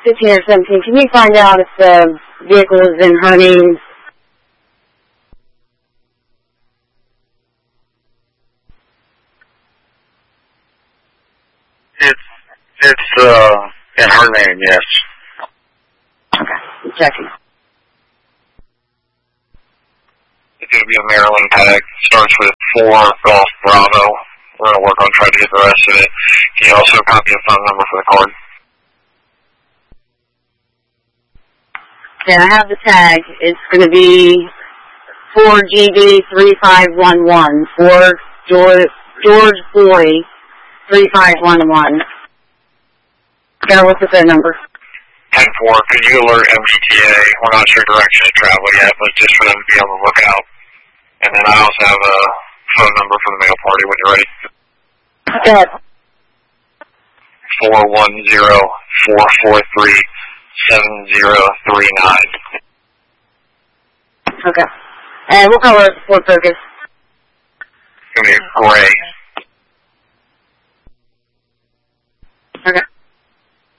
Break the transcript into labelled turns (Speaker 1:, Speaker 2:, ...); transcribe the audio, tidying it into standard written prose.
Speaker 1: 15 or 17. Can you find out if the vehicle is in her name?
Speaker 2: It's in her name, yes.
Speaker 1: Okay, I'm checking.
Speaker 2: It's going to be a Maryland tag. Starts with 4 Golf Bravo. We're going to work on trying to get the rest of it. Can you also copy a phone number for the card?
Speaker 1: Yeah, I have the tag. It's going to be 4GB3511. 4 George Floyd 3511. Gotta look at that number.
Speaker 2: 10-4. Could you alert MGTA? We're not sure direction of travel yet, but just for them to be able to look out. And then I also have a phone number for the mail party when you're ready.
Speaker 1: Go ahead.
Speaker 2: 410-443-7039.
Speaker 1: Okay. And what color is the Ford Focus?
Speaker 2: It's going to be gray.